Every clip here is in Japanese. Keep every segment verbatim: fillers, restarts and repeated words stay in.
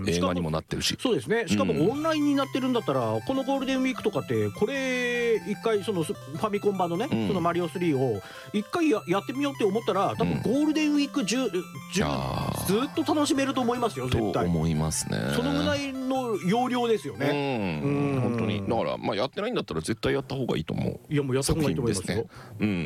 映画にもなってるし。 そうですね。しかもオンラインになってるんだったら、このゴールデンウィークとかってこれ一回そのファミコン版のね、そのマリオスリーを一回 や, やってみようって思ったら、多分ゴールデンウィーク中、うん、ずっと楽しめると思いますよ。絶対と思いますね。 そのぐらいの容量ですよね。 うん、本当に。だからまあやってないんだったら絶対やった方がいいと思う。 いやもうやった方がいいと思いますよ。うん、うん。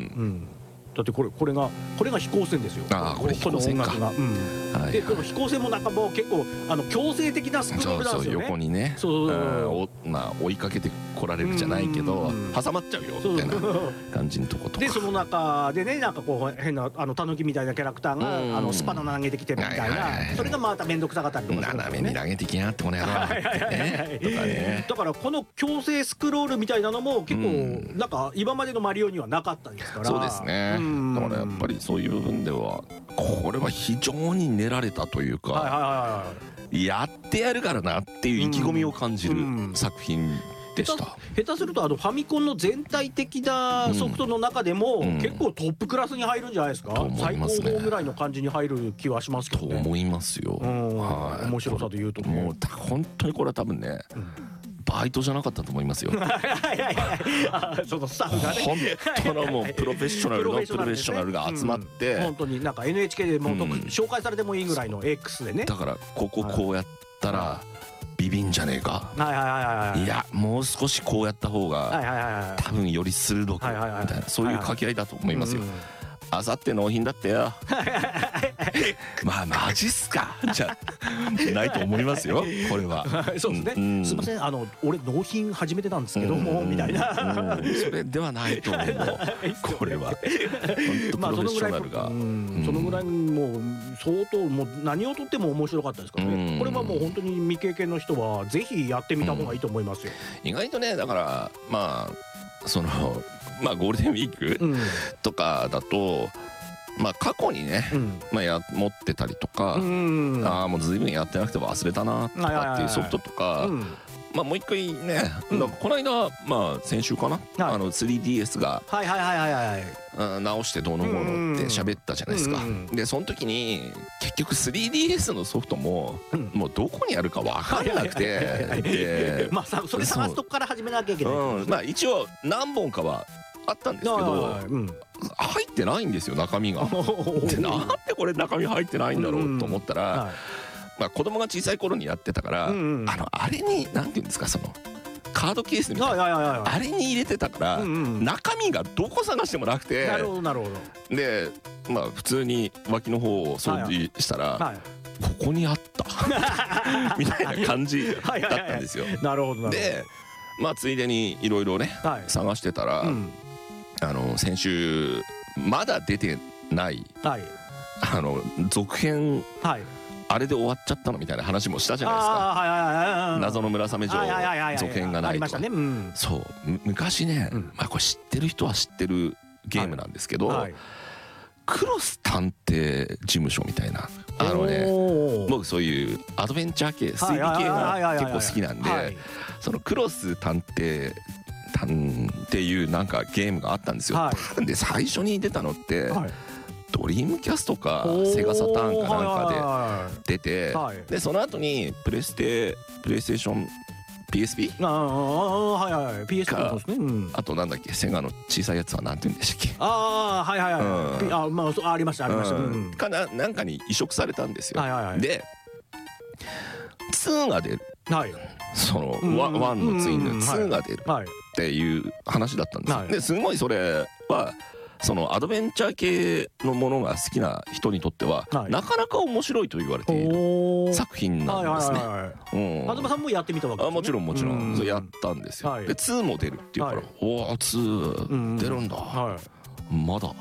だってこれこれがこれが飛行船ですよ。 ああこれ飛行船か。 でこの飛行船もなんかもう結構あの強制的なスクロールなんですよね。 横にね。そうまあ追いかけてこられるじゃないけど挟まっちゃうよみたいな感じのとことか。 でその中でねなんかこう変なあのタヌキみたいなキャラクターがあのスパナ投げてきてるみたいな。それがまた面倒くさかったりとかするんですよね。 斜めに投げてきやがってこの野郎ってね。とかね。 だからこの強制スクロールみたいなのも結構なんか今までのマリオにはなかったですから。 そうですね。だからやっぱやっぱりそういう部分ではこれは非常に練られたというか、やってやるからなっていう意気込みを感じる作品でした。 下手するとあのファミコンの全体的なソフトの中でも結構トップクラスに入るんじゃないですか。最高峰ぐらいの感じに入る気はしますけどね。 と思いますよ。 面白さでいうともう本当にこれは多分ねバイトじゃなかったと思いますよ。 そのスタッフがね、 本当のもうプロフェッショナルのプロフェッショナルが集まって、 本当になんか エヌエイチケー でも紹介されてもいいぐらいの X でね。 だからこここうやったらビビんじゃねえか。いやもう少しこうやった方が多分より鋭くみたいなそういう掛け合いだと思いますよ。あさって納品だってよ。まあマジっすかじゃないと思いますよこれは。 そうですね。すいませんあの俺納品始めてたんですけどもみたいな。 それではないと思うこれは。まあそのぐらいそのぐらいもう相当もう何をとっても面白かったですからね。これはもう本当に未経験の人はぜひやってみた方がいいと思いますよ。 意外とねだからまあそのまあゴールデンウィークとかだとまあ過去にねまあや持ってたりとか、ああもう随分やってなくて忘れたなとかっていうソフトとか、まあもう一回ねこの間まあ先週かなあの スリーディーエス が直してどうのこうのって喋ったじゃないですか。でその時に結局 スリーディーエス のソフトももうどこにあるか分かんなくて、 まあそれ探すとこから始めなきゃいけない。 まあ一応何本かはあったんですけど入ってないんですよ中身が。でなんでこれ中身入ってないんだろうと思ったら、まあ子供が小さい頃にやってたからあのあれになんていうんですかそのカードケースみたいなあれに入れてたから中身がどこ探してもなくて、 なるほどなるほど。 でまあ普通に脇の方を掃除したらここにあったみたいな感じだったんですよ。 なるほど。 でまあついでにいろいろね探してたらあの先週まだ出てないあの続編あれで終わっちゃったのみたいな話もしたじゃないですか。謎の村雨城続編がないとか。そう昔ねまあこれ知ってる人は知ってるゲームなんですけどクロス探偵事務所みたいなあのね僕そういうアドベンチャー系推理系が結構好きなんでそのクロス探偵っていうなんかゲームがあったんですよ。多分で最初に出たのってドリームキャストかセガサターンかなんかで出てでその後にプレステプレイステーション ピーエスピー? ああはいはい ピーエスピー ですね。 あとなんだっけセガの小さいやつはなんて言うんでしたっけ。 ああはいはいはいあまあありましたありましたかななんかに移植されたんですよ。でツーが出るそのワンのツインのツーが出るっていう話だったんですよ。ですごいそれはそのアドベンチャー系のものが好きな人にとってはなかなか面白いと言われている作品なんですね。 東さんもやってみたわけですね。 もちろんもちろんやったんですよ。でツーも出るっていうからおおツー出るんだまだ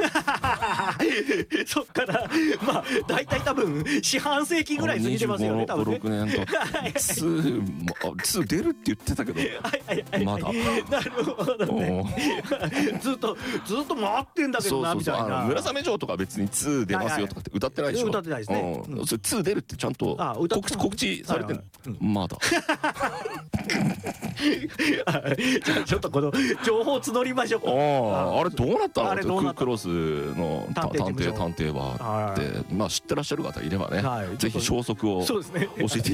そっからまあ大体多分四半世紀ぐらい過ぎてますよね多分ね。 ろくねん経ってツー出るって言ってたけどまだ。 なるほどね。ずっとずっと回ってんだけどなみたいな。 村雨城とか別にツー出ますよとかって歌ってないでしょ。 歌ってないですね。 それツー出るってちゃんと告知されてるまだ。 じゃあちょっとこの情報募りましょうか。 あれどうなったのクロスの探偵探偵はってまあ知ってらっしゃる方いればねぜひ消息を教えて